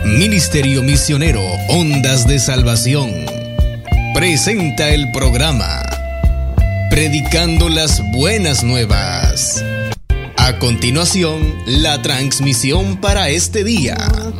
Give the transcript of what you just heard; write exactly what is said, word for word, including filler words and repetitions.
Ministerio Misionero Ondas de Salvación presenta el programa Predicando las Buenas Nuevas. A continuación, la transmisión para este día.